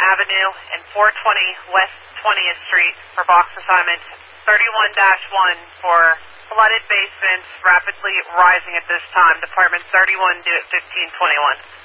Avenue and 420 West 20th Street for box assignment 31-1 for flooded basements rapidly rising at this time. Department 31 due at 1521.